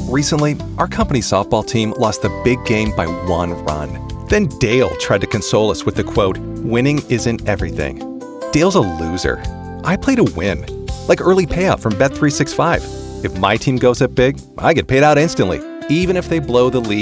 Recently, our company softball team lost the big game by 1 run. Then Dale tried to console us with the quote, "Winning isn't everything." Dale's a loser. I play to win, like early payout from Bet365. If my team goes up big, I get paid out instantly, even if they blow the lead